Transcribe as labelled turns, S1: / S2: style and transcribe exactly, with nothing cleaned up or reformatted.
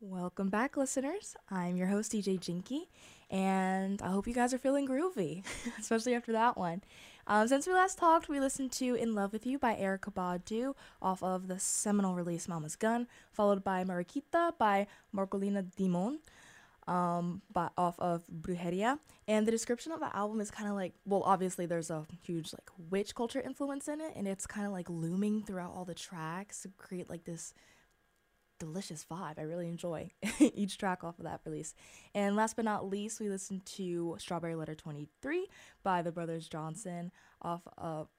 S1: Welcome back, listeners. I'm your host, D J Jinky, and I hope you guys are feeling groovy, especially after that one. Um, since we last talked, we listened to In Love With You by Erica Badu off of the seminal release Mama's Gun, followed by Mariquita by Marcolina Dimon um, by, off of Brujeria. And the description of the album is kind of like, well, obviously there's a huge like witch culture influence in it, and it's kind of like looming throughout all the tracks to create like this delicious vibe. I really enjoy each track off of that release. And last but not least, we listened to Strawberry Letter twenty-three by the Brothers Johnson off of